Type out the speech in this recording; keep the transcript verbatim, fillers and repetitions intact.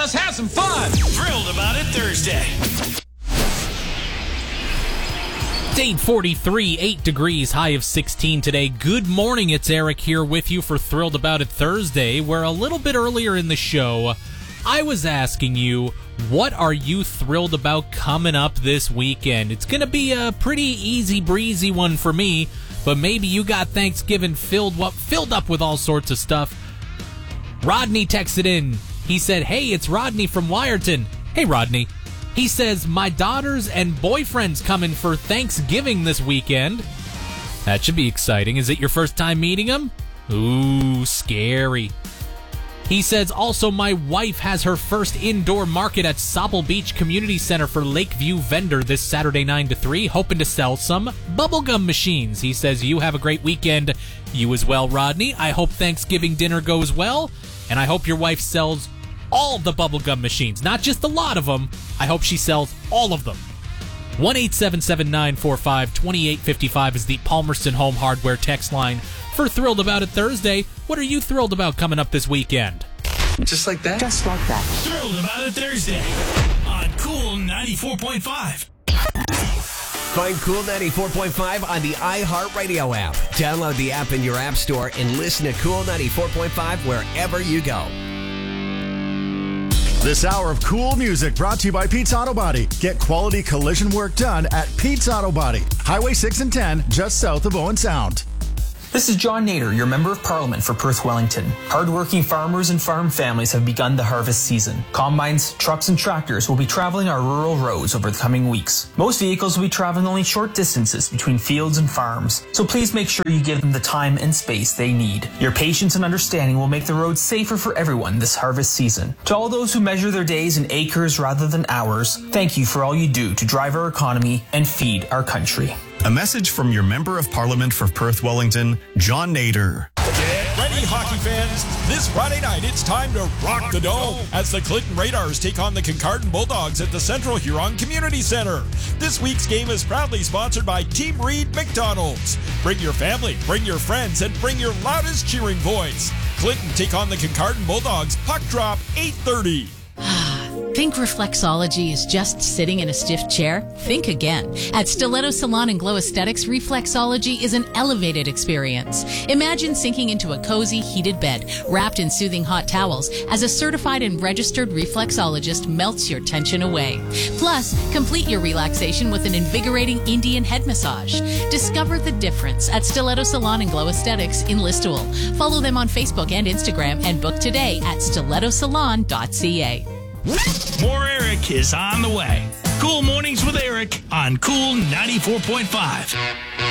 let's have some fun. Thrilled About It Thursday. It's eight forty-three, eight degrees, high of sixteen today. Good morning, it's Eric here with you for Thrilled About It Thursday, where a little bit earlier in the show, I was asking you, what are you thrilled about coming up this weekend? It's going to be a pretty easy breezy one for me, but maybe you got Thanksgiving filled up, filled up with all sorts of stuff. Rodney texted in. He said, hey, it's Rodney from Wyerton. Hey, Rodney. He says, my daughters and boyfriend's coming for Thanksgiving this weekend. That should be exciting. Is it your first time meeting them? Ooh, scary. He says, also, my wife has her first indoor market at Sopple Beach Community Center for Lakeview Vendor this Saturday nine to three, hoping to sell some bubblegum machines. He says, you have a great weekend. You as well, Rodney. I hope Thanksgiving dinner goes well, and I hope your wife sells all the bubblegum machines, not just a lot of them. I hope she sells all of them. one eight seven seven, nine four five, two eight five five is the Palmerston Home Hardware text line for Thrilled About It Thursday. What are you thrilled about coming up this weekend? Just like that? Just like that. Thrilled About It Thursday on Cool ninety-four point five. Find Cool ninety-four point five on the iHeartRadio app. Download the app in your app store and listen to Cool ninety-four point five wherever you go. This hour of cool music brought to you by Pete's Auto Body. Get quality collision work done at Pete's Auto Body. Highway six and ten, just south of Owen Sound. This is John Nader, your Member of Parliament for Perth Wellington. Hardworking farmers and farm families have begun the harvest season. Combines, trucks, and tractors will be traveling our rural roads over the coming weeks. Most vehicles will be traveling only short distances between fields and farms, so please make sure you give them the time and space they need. Your patience and understanding will make the roads safer for everyone this harvest season. To all those who measure their days in acres rather than hours, thank you for all you do to drive our economy and feed our country. A message from your Member of Parliament for Perth Wellington, John Nader. Get ready, hockey fans. This Friday night, it's time to rock the dome as the Clinton Radars take on the Kincardine Bulldogs at the Central Huron Community Center. This week's game is proudly sponsored by Team Reed McDonald's. Bring your family, bring your friends, and bring your loudest cheering voice. Clinton take on the Kincardine Bulldogs. Puck drop, eight thirty. Think reflexology is just sitting in a stiff chair? Think again. At Stiletto Salon and Glow Aesthetics, reflexology is an elevated experience. Imagine sinking into a cozy, heated bed, wrapped in soothing hot towels, as a certified and registered reflexologist melts your tension away. Plus, complete your relaxation with an invigorating Indian head massage. Discover the difference at Stiletto Salon and Glow Aesthetics in Listowel. Follow them on Facebook and Instagram and book today at stiletto salon dot c a. More Eric is on the way. Cool Mornings with Eric on Cool ninety-four point five.